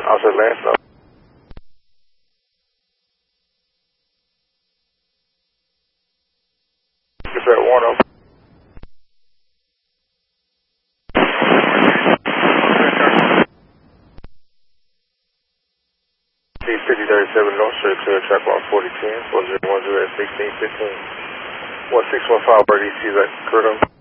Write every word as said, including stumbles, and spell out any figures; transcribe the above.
I'll say Lance up. Get that one up. C fifty thirty-seven North Street, clear track one forty ten, four zero one zero at sixteen fifteen. one six one five, where do you see that, Curto?